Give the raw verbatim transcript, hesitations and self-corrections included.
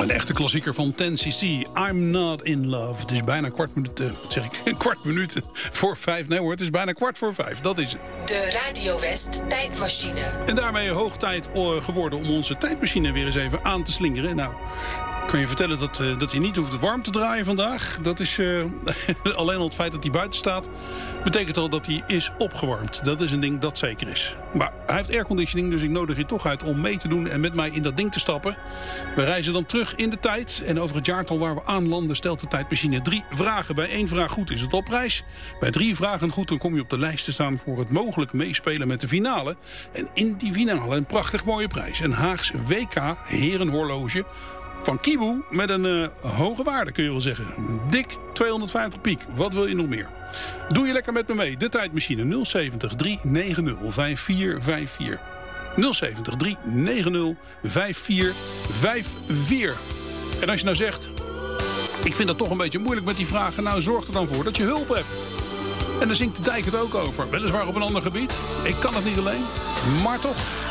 Een echte klassieker van ten cc. I'm not in love. Het is bijna kwart minuut, uh, wat zeg ik, een kwart minuut voor vijf. Nee hoor, het is bijna kwart voor vijf. Dat is het. De Radio West tijdmachine. En daarmee hoog tijd uh, geworden om onze tijdmachine weer eens even aan te slingeren. Nou, kan je vertellen dat, uh, dat hij niet hoeft warm te draaien vandaag. Dat is uh, alleen al het feit dat hij buiten staat, betekent al dat hij is opgewarmd. Dat is een ding dat zeker is. Maar hij heeft airconditioning, dus ik nodig je toch uit om mee te doen en met mij in dat ding te stappen. We reizen dan terug in de tijd. En over het jaartal waar we aanlanden stelt de tijdmachine drie vragen. Bij één vraag goed is het op prijs. Bij drie vragen goed dan kom je op de lijst te staan voor het mogelijk meespelen met de finale. En in die finale een prachtig mooie prijs. Een Haags W K herenhorloge van Kibu met een uh, hoge waarde, kun je wel zeggen. Een dik tweehonderdvijftig piek. Wat wil je nog meer? Doe je lekker met me mee. De tijdmachine nul zeventig drie negen nul vijf vier vijf vier. nul zeventig drie negen nul vijf vier vijf vier. En als je nou zegt, ik vind dat toch een beetje moeilijk met die vragen, nou zorg er dan voor dat je hulp hebt. En dan zingt de dijk het ook over. Weliswaar op een ander gebied. Ik kan het niet alleen, maar toch.